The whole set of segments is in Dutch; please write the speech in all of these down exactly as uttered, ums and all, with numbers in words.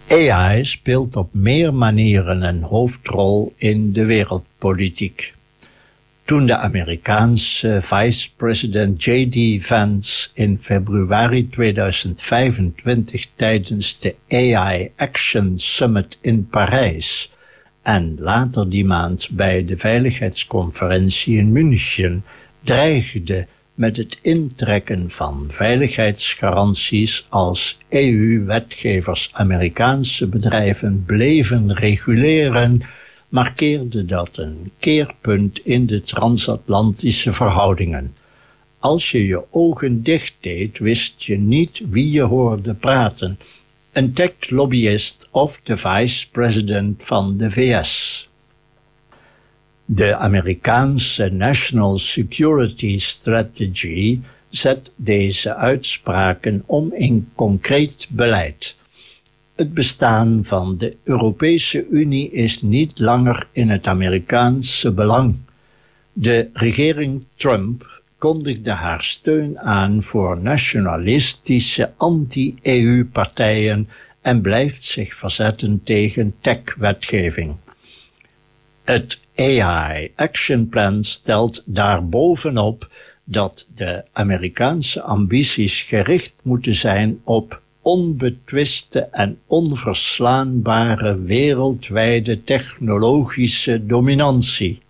A I speelt op meer manieren een hoofdrol in de wereldpolitiek. Toen de Amerikaanse vice-president J D Vance in februari tweeduizend vijfentwintig tijdens de A I Action Summit in Parijs en later die maand bij de veiligheidsconferentie in München dreigde met het intrekken van veiligheidsgaranties als E U-wetgevers Amerikaanse bedrijven bleven reguleren, markeerde dat een keerpunt in de transatlantische verhoudingen. Als je je ogen dicht deed, wist je niet wie je hoorde praten, een tech-lobbyist of de vice-president van de V S. De Amerikaanse National Security Strategy zet deze uitspraken om in concreet beleid. Het bestaan van de Europese Unie is niet langer in het Amerikaanse belang. De regering Trump kondigde haar steun aan voor nationalistische anti-E U-partijen en blijft zich verzetten tegen tech-wetgeving. Het A I Action Plan stelt daarbovenop dat de Amerikaanse ambities gericht moeten zijn op onbetwiste en onverslaanbare wereldwijde technologische dominantie.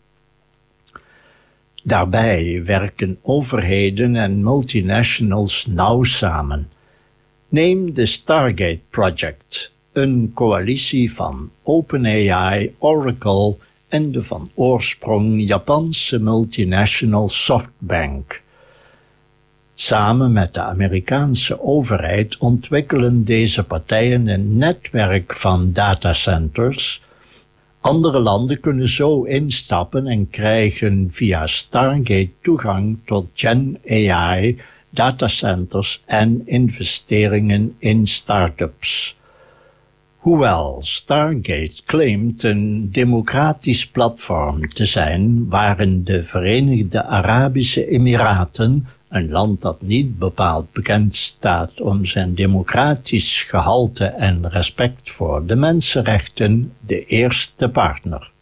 Daarbij werken overheden en multinationals nauw samen. Neem de Stargate Project, een coalitie van OpenAI, Oracle en de van oorsprong Japanse multinational SoftBank. Samen met de Amerikaanse overheid ontwikkelen deze partijen een netwerk van datacenters. Andere landen kunnen zo instappen en krijgen via Stargate toegang tot Gen A I, datacenters en investeringen in start-ups. Hoewel Stargate claimt een democratisch platform te zijn, waren de Verenigde Arabische Emiraten, een land dat niet bepaald bekend staat om zijn democratisch gehalte en respect voor de mensenrechten, de eerste partner.